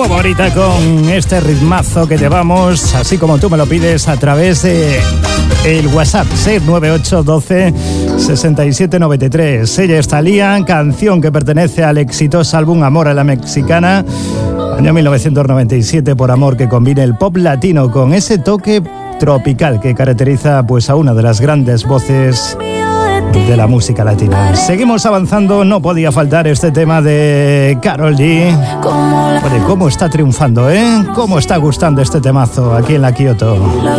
favorita con este ritmazo que llevamos, así como tú me lo pides, a través de el WhatsApp 698 12 67 93. Ella es Thalía, canción que pertenece al exitoso álbum Amor a la Mexicana, año 1997, por amor que combina el pop latino con ese toque tropical que caracteriza pues a una de las grandes voces de la música latina. Seguimos avanzando, no podía faltar este tema de Karol G. Oye, cómo está triunfando, ¿eh? Cómo está gustando este temazo aquí en la Kioto.